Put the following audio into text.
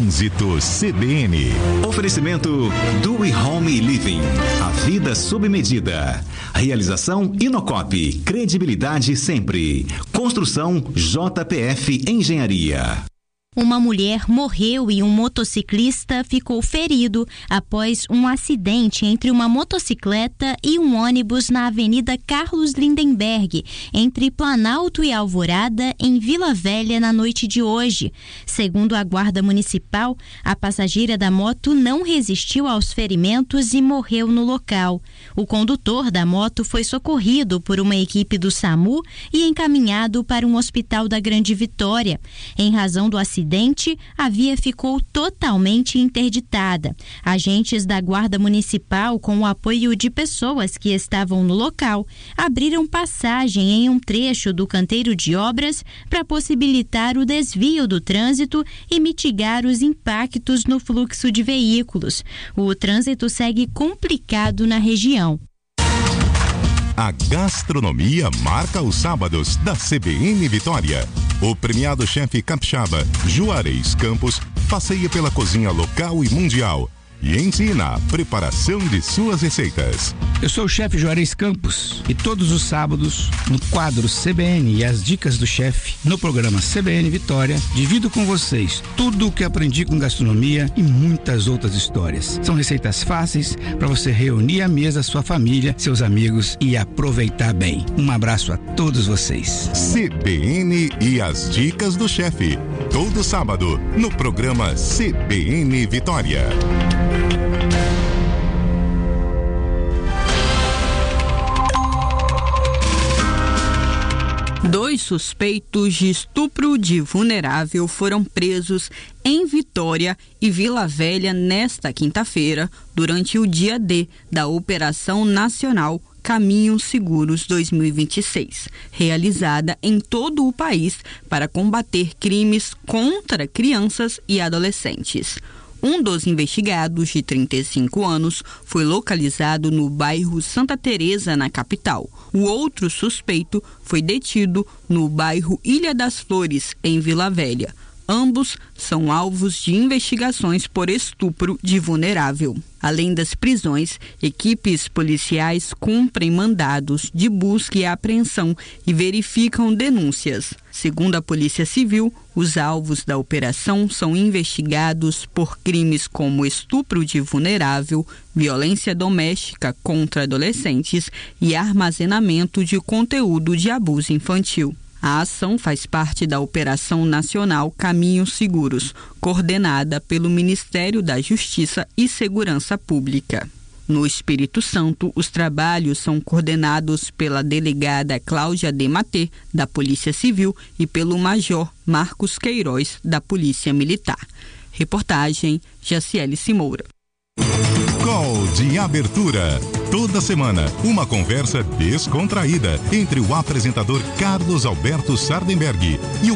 Trânsito CBN. Oferecimento do Home Living. A vida sob medida. Realização Inocop. Credibilidade sempre. Construção JPF Engenharia. Uma mulher morreu e um motociclista ficou ferido após um acidente entre uma motocicleta e um ônibus na Avenida Carlos Lindenberg, entre Planalto e Alvorada, em Vila Velha, na noite de hoje. Segundo a Guarda Municipal, a passageira da moto não resistiu aos ferimentos e morreu no local. O condutor da moto foi socorrido por uma equipe do SAMU e encaminhado para um hospital da Grande Vitória. Em razão do acidente, a via ficou totalmente interditada. Agentes da Guarda Municipal, com o apoio de pessoas que estavam no local, abriram passagem em um trecho do canteiro de obras para possibilitar o desvio do trânsito e mitigar os impactos no fluxo de veículos. O trânsito segue complicado na região. A gastronomia marca os sábados da CBN Vitória. O premiado chefe capixaba Juarez Campos passeia pela cozinha local e mundial e ensina a preparação de suas receitas. Eu sou o chefe Juarez Campos e todos os sábados, no quadro CBN e as dicas do chefe, no programa CBN Vitória, divido com vocês tudo o que aprendi com gastronomia e muitas outras histórias. São receitas fáceis para você reunir à mesa sua família, seus amigos e aproveitar bem. Um abraço a todos vocês. CBN e as dicas do chefe, todo sábado no programa CBN Vitória. Dois suspeitos de estupro de vulnerável foram presos em Vitória e Vila Velha nesta quinta-feira, durante o dia D da Operação Nacional Caminhos Seguros 2026, realizada em todo o país para combater crimes contra crianças e adolescentes. Um dos investigados, de 35 anos, foi localizado no bairro Santa Teresa, na capital. O outro suspeito foi detido no bairro Ilha das Flores, em Vila Velha. Ambos são alvos de investigações por estupro de vulnerável. Além das prisões, equipes policiais cumprem mandados de busca e apreensão e verificam denúncias. Segundo a Polícia Civil, os alvos da operação são investigados por crimes como estupro de vulnerável, violência doméstica contra adolescentes e armazenamento de conteúdo de abuso infantil. A ação faz parte da Operação Nacional Caminhos Seguros, coordenada pelo Ministério da Justiça e Segurança Pública. No Espírito Santo, os trabalhos são coordenados pela delegada Cláudia Dematê, da Polícia Civil, e pelo Major Marcos Queiroz, da Polícia Militar. Reportagem Jaciele Simoura. Call de abertura. Toda semana, uma conversa descontraída entre o apresentador Carlos Alberto Sardenberg e o